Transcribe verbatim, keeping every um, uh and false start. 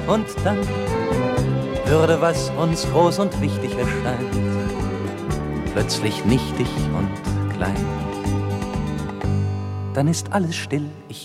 Und dann würde, was uns groß und wichtig erscheint, plötzlich nichtig und klein. Dann ist alles still, ich